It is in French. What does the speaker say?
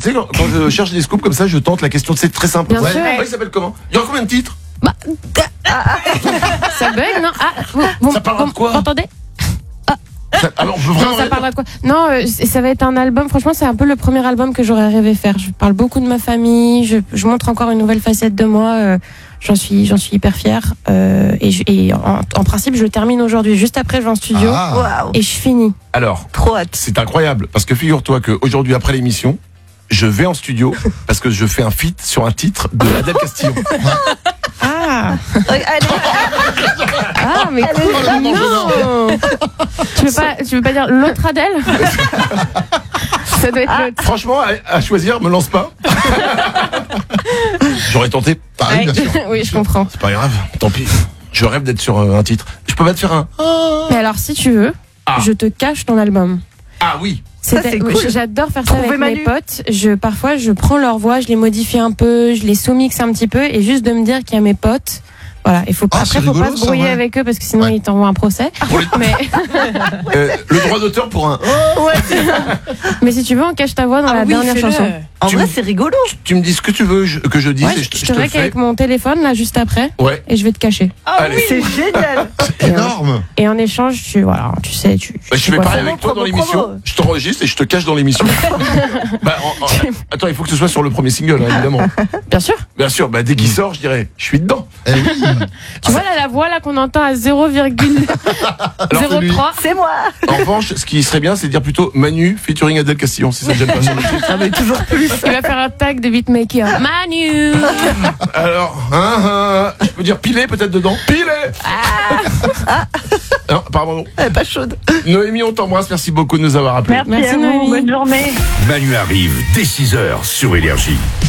Tu sais, quand je cherche des scoops comme ça, je tente la question, c'est très simple. Bien sûr. Il s'appelle comment? Il y aura combien de titres? Ça bug, non? Vous Ça parlera de quoi? Vous entendez? Alors, je veux vraiment. Non, ça parlera de quoi? Non, ça va être un album. Franchement, c'est un peu le premier album que j'aurais rêvé faire. Je parle beaucoup de ma famille. Je montre encore une nouvelle facette de moi. J'en suis hyper fière. Et en principe, je le termine aujourd'hui. Juste après, je vais en studio Waouh. et je finis. Alors, Trop hâte. c'est incroyable parce que figure-toi qu'aujourd'hui, après l'émission, je vais en studio parce que je fais un feat sur un titre de Adèle Castillo. Ah, Allez, mais cool. Non. Tu veux pas dire l'autre Adèle? Ça doit être l'autre. Franchement, à choisir, me lance pas. J'aurais tenté. Pareil, bien sûr. Oui, je comprends. C'est pas grave, tant pis. Je rêve d'être sur un titre. Je peux pas te faire un. Mais alors, si tu veux, je te cache ton album. Ah oui. Ça, c'est cool. J'adore faire ça Trouver avec Manu. mes potes. Parfois, je prends leur voix, je les modifie un peu, je les sous-mixe un petit peu, et juste de me dire qu'il y a mes potes. Voilà, il faut Ah, après, c'est faut pas rigolo, se ça, brouiller ouais. avec eux parce que sinon Ouais. ils t'envoient un procès. Pour les- Mais, Le droit d'auteur pour un. mais si tu veux, on cache ta voix dans la dernière chanson. En Tu vrai, me- c'est rigolo. Tu me dis ce que tu veux que je dise Ouais, et je je te te le rec fais. avec mon téléphone là juste après, Ouais. et je vais te cacher. Allez. C'est génial. C'est énorme. Et en échange, tu sais, Bah, je fais vois pareil ça. avec toi dans promo, l'émission. promo. Je t'enregistre et je te cache dans l'émission. Attends, il faut que ce soit sur le premier single, hein, évidemment. Bien sûr. Bien sûr, bah, dès qu'il sort, je dirais, je suis dedans. Eh oui. Tu vois là la voix là qu'on entend à 0,03. C'est moi. En revanche, ce qui serait bien, c'est de dire plutôt Manu featuring Adèle Castillon, si ça ne gêne pas sur le titre. Ah, mais toujours plus. Il va faire un tag de beatmaker. Manu. Alors, je peux dire Pilé peut-être dedans. Pilé. Non, pardon. Elle est pas chaude. Noémie, on t'embrasse. Merci beaucoup de nous avoir appelés. Merci, à vous, Noémie. bonne journée. Manu arrive dès 6h sur Énergie.